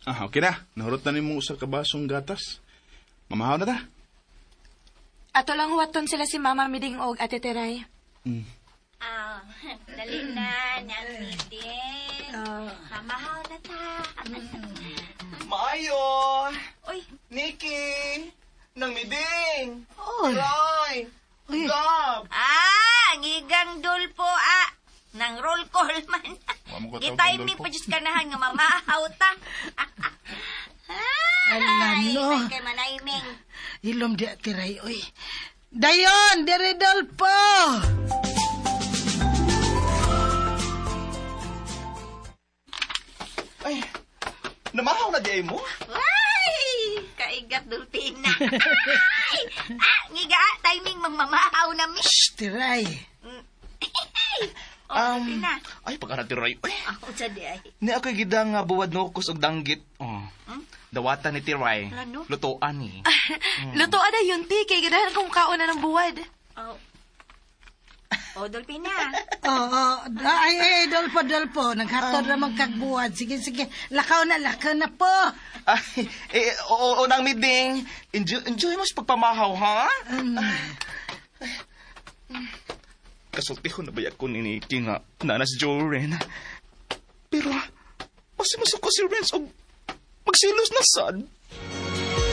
Okay na. Nahurot na mo usa ka basong gatas. Mamahaw na ta. Ato lang huwaton sila si Mama Miding og Ate Teray. Dali na, nang meeting. Mamahaw na ta. Mayo! Uy, Nikki! Nang miding! Oy. Roy! Uy. Gab! ngigang dulpo, nang roll call man. Wa mo ko tawag Gitay mi dulpo. pa diyos kanahan nga mamahaw ta. Alam, no. Ay, kay manayming. Ilom di atiray, oy. Dayon, dire Dolpo! Ay, namahaw na di ay mo? Ay, kaigat dulpina. Ay, ngiga, timing magmamahaw na mi. Shh, tiray. Dulpina. Ay, pagkanatiray. Ay, Ako sa di ay. ni ako'y gidang buwad no kus og danggit. Dawatan ni Tiray. Ano? Lutoan ni. Lutoan na yun, ti. Kay ganahan kong kaon na ng buwad. Dulpina. Ay, Dolpo. Naghatod na magkagbuwad. Sige. Lakaw na po. Ay, oo, nang miding. Enjoy mo sa pagpamahaw, ha? Kasulti ko na bayag ko ni Nikki nga nanas Joren. Pero, masimusok ko si Renz o magsilos na sad.